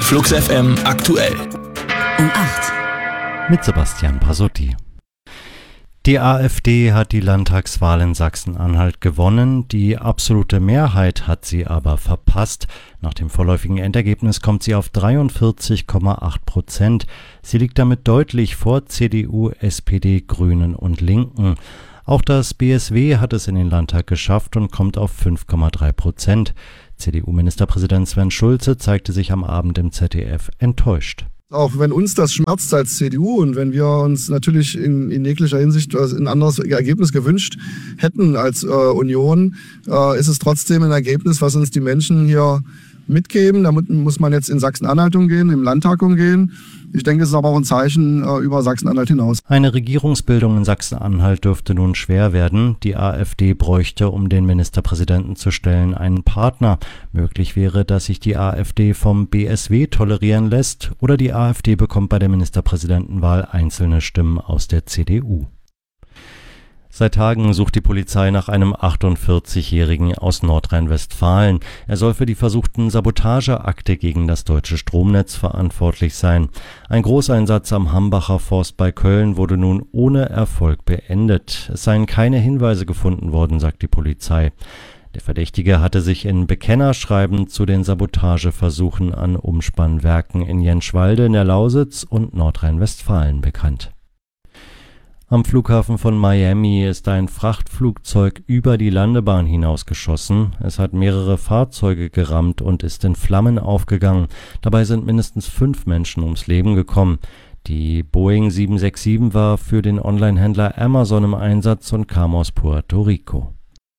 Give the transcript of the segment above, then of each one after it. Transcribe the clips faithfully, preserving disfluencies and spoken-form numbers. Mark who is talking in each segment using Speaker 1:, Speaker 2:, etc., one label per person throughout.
Speaker 1: Flux F M aktuell.
Speaker 2: Um acht.
Speaker 3: Mit Sebastian Pasotti. Die AfD hat die Landtagswahl in Sachsen-Anhalt gewonnen, die absolute Mehrheit hat sie aber verpasst. Nach dem vorläufigen Endergebnis kommt sie auf dreiundvierzig Komma acht Prozent. Sie liegt damit deutlich vor C D U, S P D, Grünen und Linken. Auch das B S W hat es in den Landtag geschafft und kommt auf fünf Komma drei Prozent. C D U-Ministerpräsident Sven Schulze zeigte sich am Abend im Z D F enttäuscht.
Speaker 4: Auch wenn uns das schmerzt als C D U und wenn wir uns natürlich in, in jeglicher Hinsicht ein anderes Ergebnis gewünscht hätten als äh, Union, äh, ist es trotzdem ein Ergebnis, was uns die Menschen hier mitgeben. Damit muss man jetzt in Sachsen-Anhalt umgehen, im Landtag umgehen. Ich denke, es ist aber auch ein Zeichen äh, über Sachsen-Anhalt hinaus.
Speaker 3: Eine Regierungsbildung in Sachsen-Anhalt dürfte nun schwer werden. Die AfD bräuchte, um den Ministerpräsidenten zu stellen, einen Partner. Möglich wäre, dass sich die AfD vom B S W tolerieren lässt oder die AfD bekommt bei der Ministerpräsidentenwahl einzelne Stimmen aus der C D U. Seit Tagen sucht die Polizei nach einem achtundvierzigjährigen aus Nordrhein-Westfalen. Er soll für die versuchten Sabotageakte gegen das deutsche Stromnetz verantwortlich sein. Ein Großeinsatz am Hambacher Forst bei Köln wurde nun ohne Erfolg beendet. Es seien keine Hinweise gefunden worden, sagt die Polizei. Der Verdächtige hatte sich in Bekennerschreiben zu den Sabotageversuchen an Umspannwerken in Jenschwalde in der Lausitz und Nordrhein-Westfalen bekannt. Am Flughafen von Miami ist ein Frachtflugzeug über die Landebahn hinausgeschossen. Es hat mehrere Fahrzeuge gerammt und ist in Flammen aufgegangen. Dabei sind mindestens fünf Menschen ums Leben gekommen. Die Boeing sieben sechs sieben war für den Onlinehändler Amazon im Einsatz und kam aus Puerto Rico.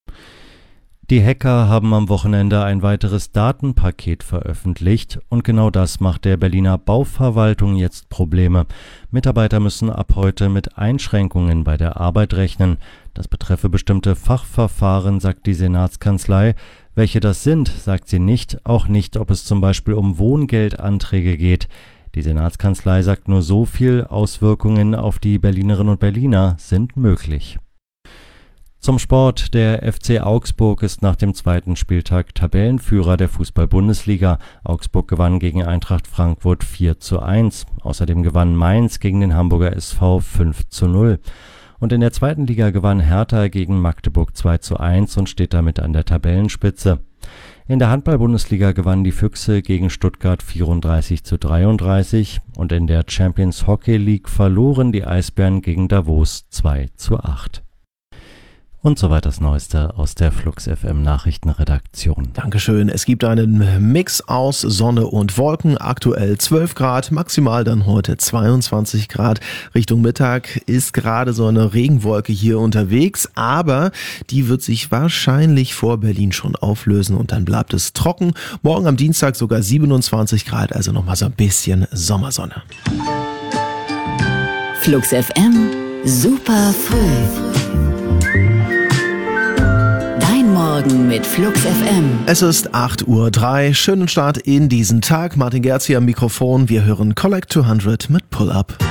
Speaker 3: Die Hacker haben am Wochenende ein weiteres Datenpaket veröffentlicht und genau das macht der Berliner Bauverwaltung jetzt Probleme. Mitarbeiter müssen ab heute mit Einschränkungen bei der Arbeit rechnen. Das betreffe bestimmte Fachverfahren, sagt die Senatskanzlei. Welche das sind, sagt sie nicht, auch nicht, ob es zum Beispiel um Wohngeldanträge geht. Die Senatskanzlei sagt nur so viel, Auswirkungen auf die Berlinerinnen und Berliner sind möglich. Zum Sport. Der F C Augsburg ist nach dem zweiten Spieltag Tabellenführer der Fußball-Bundesliga. Augsburg gewann gegen Eintracht Frankfurt vier zu eins. Außerdem gewann Mainz gegen den Hamburger S V fünf zu null. Und in der zweiten Liga gewann Hertha gegen Magdeburg zwei zu eins und steht damit an der Tabellenspitze. In der Handball-Bundesliga gewannen die Füchse gegen Stuttgart vierunddreißig zu dreiunddreißig und in der Champions Hockey League verloren die Eisbären gegen Davos zwei zu acht. Und soweit das Neueste aus der Flux F M Nachrichtenredaktion.
Speaker 5: Dankeschön. Es gibt einen Mix aus Sonne und Wolken. Aktuell zwölf Grad, maximal dann heute zweiundzwanzig Grad. Richtung Mittag ist gerade so eine Regenwolke hier unterwegs, aber die wird sich wahrscheinlich vor Berlin schon auflösen und dann bleibt es trocken. Morgen am Dienstag sogar siebenundzwanzig Grad, also nochmal so ein bisschen Sommersonne.
Speaker 2: Flux F M, super früh. Morgen mit Flux F M.
Speaker 5: Es ist acht Uhr drei. Schönen Start in diesen Tag. Martin Gerz hier am Mikrofon. Wir hören Collect zweihundert mit Pull Up.